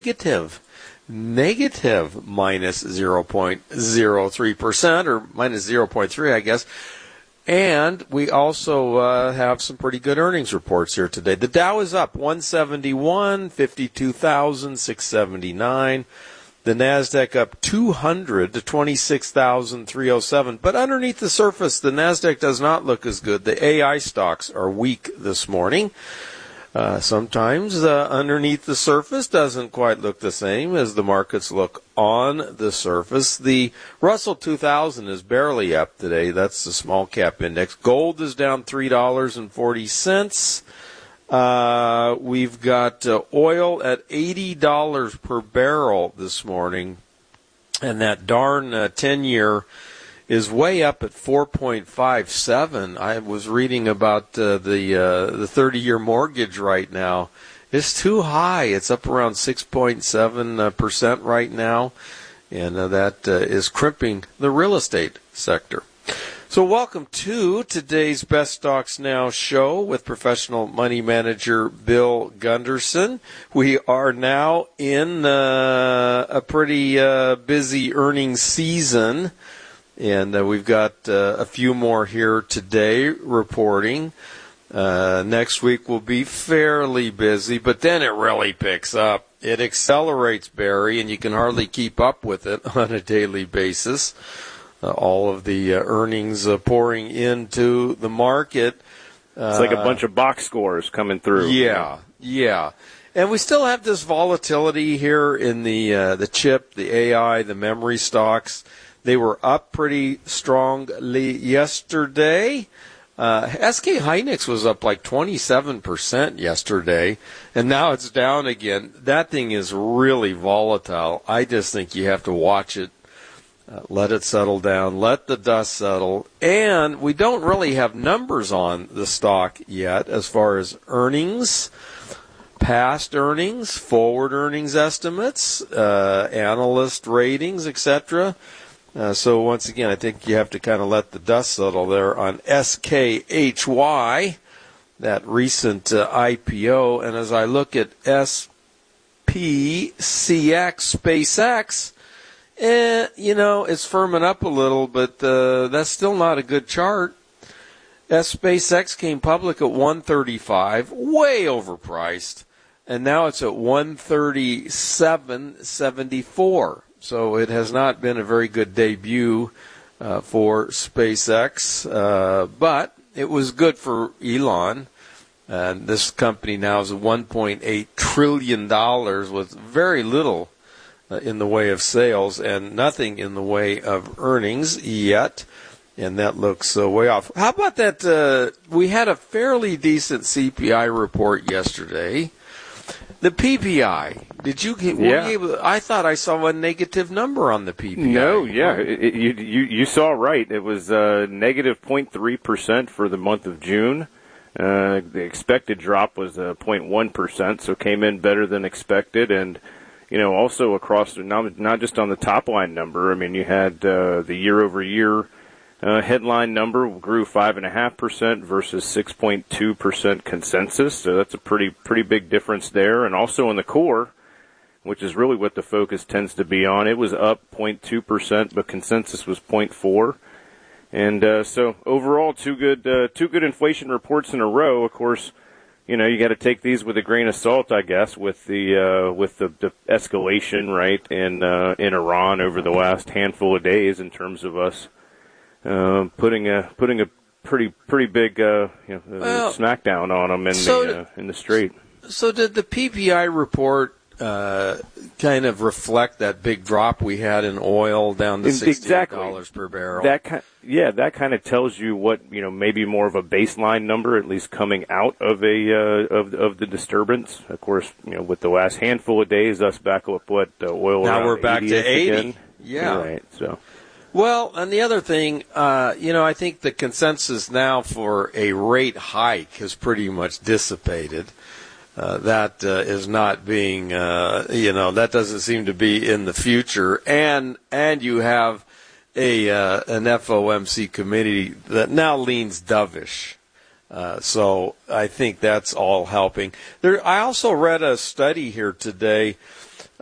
negative minus 0.03% or minus 0.3, I guess. And we also have some pretty good earnings reports here today. The Dow is up 171, 52,679. The NASDAQ up 200 to 26,307. But underneath the surface, the NASDAQ does not look as good. The AI stocks are weak this morning. Sometimes underneath the surface doesn't quite look the same as the markets look on the surface. The Russell 2000 is barely up today. That's the small cap index. Gold is down $3.40. We've got oil at $80 per barrel this morning, and that darn 10-year is way up at 4.57. I was reading about the 30-year mortgage right now. It's too high. It's up around 6.7% right now, and that is crimping the real estate sector. So welcome to today's Best Stocks Now show with professional money manager Bill Gunderson. We are now in a pretty busy earnings season. And we've got a few more here today reporting. Next week will be fairly busy, but then it really picks up. It accelerates, Barry, and you can hardly keep up with it on a daily basis. All of the earnings pouring into the market. It's like a bunch of box scores coming through. Yeah. And we still have this volatility here in the chip, the AI, the memory stocks. They were up pretty strongly yesterday. SK Hynix was up like 27% yesterday, and now it's down again. That thing is really volatile. I just think you have to watch it, let it settle down, let the dust settle. And we don't really have numbers on the stock yet as far as earnings, past earnings, forward earnings estimates, analyst ratings, etc. So once again, I think you have to kind of let the dust settle there on SKHY, that recent IPO. And as I look at SPCX, SpaceX, it's firming up a little, but that's still not a good chart. SpaceX came public at $135, way overpriced, and now it's at $137.74. So it has not been a very good debut for SpaceX, but it was good for Elon. And this company now is $1.8 trillion with very little in the way of sales and nothing in the way of earnings yet. And that looks way off. How about that? We had a fairly decent CPI report yesterday. The PPI, did you get? Yeah. I thought I saw a negative number on the PPI. No, yeah, you saw right. It was negative 0.3% for the month of June. The expected drop was 0.1%, so came in better than expected. And also across not just on the top line number. I mean, you had the year-over-year headline number grew 5.5% versus 6.2% consensus. So that's a pretty big difference there. And also in the core, which is really what the focus tends to be on, it was up 0.2%, but consensus was 0.4%. And so overall, two good inflation reports in a row. Of course, you got to take these with a grain of salt, I guess, with the escalation right in Iran over the last handful of days in terms of us. Putting a pretty big smackdown on them in the Strait. So did the PPI report kind of reflect that big drop we had in oil down to $60 per barrel? That kind of tells you what maybe more of a baseline number, at least coming out of of the disturbance. Of course, with the last handful of days, us back up oil. Now we're back to 80. Again. Yeah. Right. So. Well, and the other thing, I think the consensus now for a rate hike has pretty much dissipated. That is not being, that doesn't seem to be in the future. And you have an FOMC committee that now leans dovish. So I think that's all helping. I also read a study here today